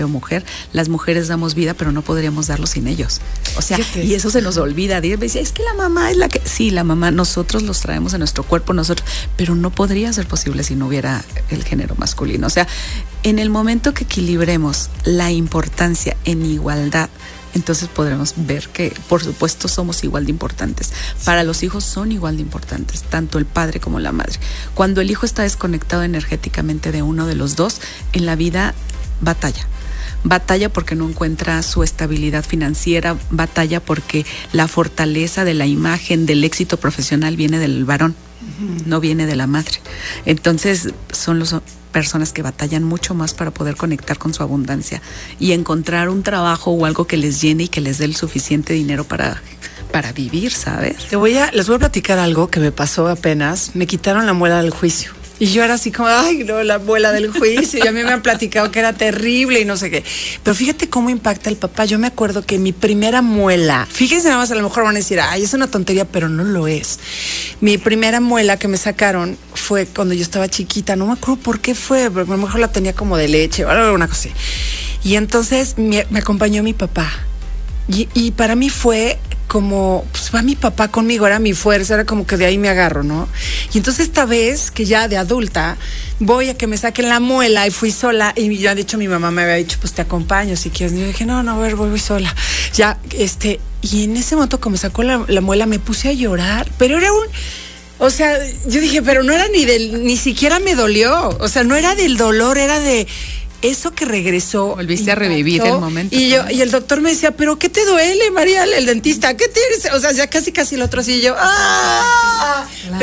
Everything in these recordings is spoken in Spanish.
hombre o mujer, las mujeres damos vida, pero no podríamos darlo sin ellos. O sea, y eso se nos olvida. Me decía, es que la mamá es la que... Sí, la mamá, nosotros los traemos en nuestro cuerpo, nosotros, pero no podría ser posible si no hubiera el género masculino. O sea, en el momento que equilibremos la importancia en igualdad, entonces podremos ver que, por supuesto, somos igual de importantes. Para los hijos son igual de importantes, tanto el padre como la madre. Cuando el hijo está desconectado energéticamente de uno de los dos, en la vida batalla porque no encuentra su estabilidad financiera, batalla porque la fortaleza de la imagen, del éxito profesional viene del varón, no viene de la madre. Entonces son los personas que batallan mucho más para poder conectar con su abundancia y encontrar un trabajo o algo que les llene y que les dé el suficiente dinero para vivir, ¿sabes? Les voy a platicar algo que me pasó apenas. Me quitaron la muela del juicio. Y yo era así como, ay, no, la muela del juicio. Y a mí me han platicado que era terrible y no sé qué. Pero fíjate cómo impacta el papá. Yo me acuerdo que mi primera muela, fíjense nada más, a lo mejor van a decir, ay, es una tontería, pero no lo es. Mi primera muela que me sacaron fue cuando yo estaba chiquita. No me acuerdo por qué fue, porque a lo mejor la tenía como de leche o alguna cosa así. Y entonces me acompañó mi papá. Y para mí fue como, pues va mi papá conmigo, era mi fuerza, era como que de ahí me agarro, ¿no? Y entonces esta vez, que ya de adulta, voy a que me saquen la muela y fui sola, y ya de hecho mi mamá me había dicho, pues te acompaño si quieres. Y yo dije, no, a ver, voy sola. Ya, y en ese momento como me sacó la muela me puse a llorar, pero era o sea, yo dije, pero no era ni siquiera me dolió, o sea, no era del dolor, era de... Eso que regresó. Volviste a revivir el momento. Y el doctor me decía, ¿pero qué te duele, María? El dentista, ¿qué tienes? O sea, ya casi el otro así, y yo, ¡ah! Claro.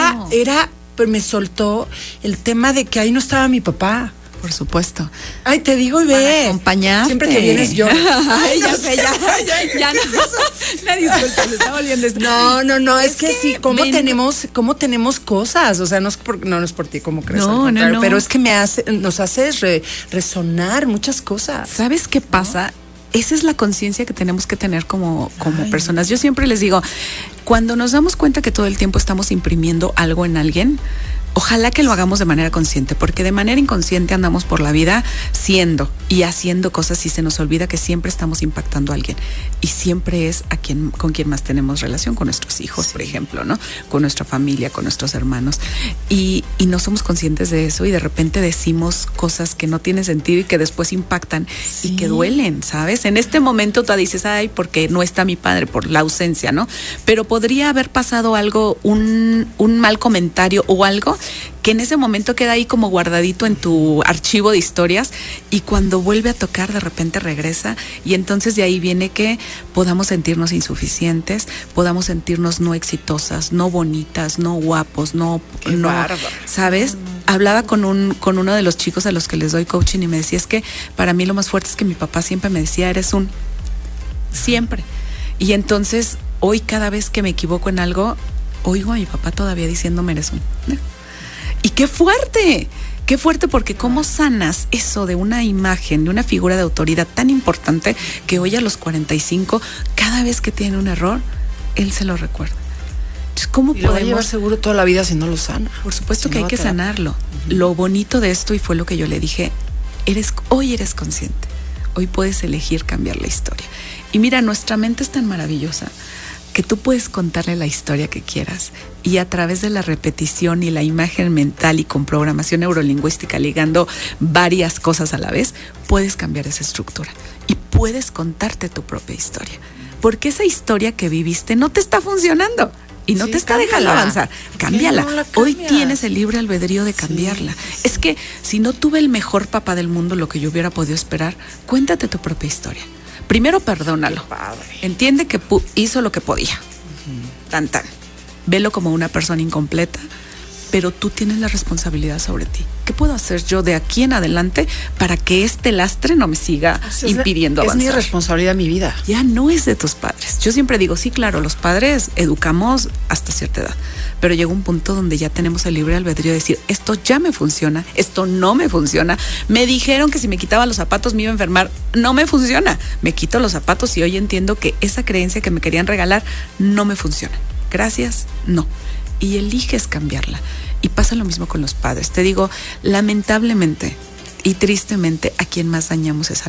Pero me soltó el tema de que ahí no estaba mi papá. Por supuesto. Ay, te digo y ve. Para acompañarte. Siempre que vienes yo. Ay, ya sé, ya no. La disculpa, se está volviendo esto. No, es que sí, cómo tenemos cosas, o sea, no es por ti, como crees. No. Pero es que nos hace resonar muchas cosas. ¿Sabes qué pasa? Esa es la conciencia que tenemos que tener como personas. Yo siempre les digo, cuando nos damos cuenta que todo el tiempo estamos imprimiendo algo en alguien, ojalá que lo hagamos de manera consciente, porque de manera inconsciente andamos por la vida siendo y haciendo cosas y se nos olvida que siempre estamos impactando a alguien y siempre es con quien más tenemos relación, con nuestros hijos, por ejemplo, ¿no? Con nuestra familia, con nuestros hermanos y no somos conscientes de eso y de repente decimos cosas que no tienen sentido y que después impactan y que duelen, ¿sabes? En este momento tú dices, ay, porque no está mi padre por la ausencia, ¿no? Pero podría haber pasado algo, un mal comentario o algo que en ese momento queda ahí como guardadito en tu archivo de historias y cuando vuelve a tocar de repente regresa y entonces de ahí viene que podamos sentirnos insuficientes, podamos sentirnos no exitosas, no bonitas, no guapos, no, ¿sabes? Hablaba con uno de los chicos a los que les doy coaching y me decía, es que para mí lo más fuerte es que mi papá siempre me decía, eres siempre. Y entonces hoy cada vez que me equivoco en algo, oigo a mi papá todavía diciéndome eres y qué fuerte porque cómo sanas eso de una imagen, de una figura de autoridad tan importante que hoy a los 45, cada vez que tiene un error, él se lo recuerda. Entonces, ¿cómo podemos? Lo va a llevar seguro toda la vida si no lo sana. Por supuesto que hay que sanarlo. Lo bonito de esto, y fue lo que yo le dije, hoy eres consciente, hoy puedes elegir cambiar la historia. Y mira, nuestra mente es tan maravillosa que tú puedes contarle la historia que quieras y a través de la repetición y la imagen mental y con programación neurolingüística ligando varias cosas a la vez, puedes cambiar esa estructura y puedes contarte tu propia historia. Porque esa historia que viviste no te está funcionando y no te está dejando avanzar. Cámbiala. Hoy tienes el libre albedrío de cambiarla. Es que si no tuve el mejor papá del mundo, lo que yo hubiera podido esperar, cuéntate tu propia historia. Primero, perdónalo. Entiende que hizo lo que podía. Tan. Velo como una persona incompleta, pero tú tienes la responsabilidad sobre ti. ¿Qué puedo hacer yo de aquí en adelante para que este lastre no me siga impidiendo avanzar? Es mi responsabilidad, mi vida. Ya no es de tus padres. Yo siempre digo, sí, claro, los padres educamos hasta cierta edad, pero llega un punto donde ya tenemos el libre albedrío de decir, esto ya me funciona, esto no me funciona. Me dijeron que si me quitaba los zapatos me iba a enfermar. No me funciona. Me quito los zapatos y hoy entiendo que esa creencia que me querían regalar no me funciona. Gracias, no. Y eliges cambiarla. Y pasa lo mismo con los padres. Te digo, lamentablemente y tristemente, a quien más dañamos es a